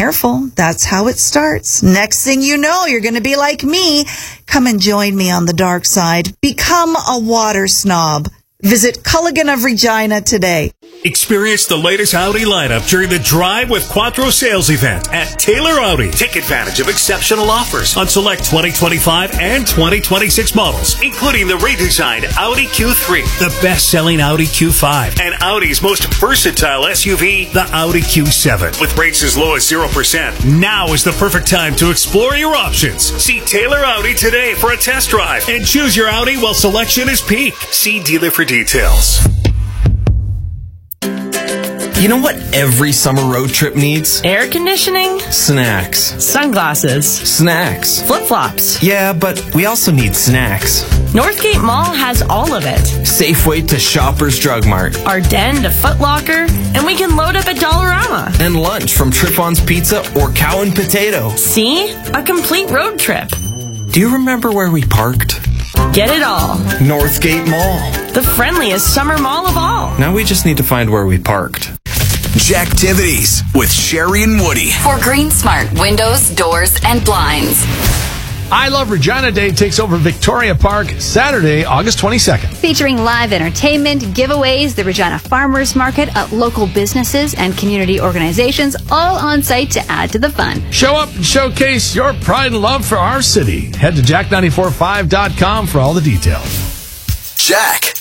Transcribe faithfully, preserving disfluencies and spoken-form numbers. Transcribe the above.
careful. That's how it starts. Next thing you know, you're going to be like me. Come and join me on the dark side. Become a water snob. Visit Culligan of Regina today. Experience the latest Audi lineup during the Drive with Quattro sales event at Taylor Audi. Take advantage of exceptional offers on select twenty twenty-five and twenty twenty-six models, including the redesigned Audi Q three, the best-selling Audi Q five, and Audi's most versatile S U V, the Audi Q seven. With rates as low as zero percent, now is the perfect time to explore your options. See Taylor Audi today for a test drive and choose your Audi while selection is peak. See dealer for details. You know what every summer road trip needs? Air conditioning? Snacks. Sunglasses. Snacks. Flip-flops. Yeah, but we also need snacks. Northgate Mall has all of it. Safeway to Shoppers Drug Mart. Ardennes to Foot Locker. And we can load up at Dollarama. And lunch from Triffon's Pizza or Cow and Potato. See? A complete road trip. Do you remember where we parked? Get it all. Northgate Mall. The friendliest summer mall of all. Now we just need to find where we parked. Jacktivities with Sherry and Woody. For GreenSmart windows, doors, and blinds. I Love Regina Day takes over Victoria Park Saturday, August twenty-second. Featuring live entertainment, giveaways, the Regina Farmers Market, uh, local businesses, and community organizations, all on site to add to the fun. Show up and showcase your pride and love for our city. Head to jack nine four five dot com for all the details. Jack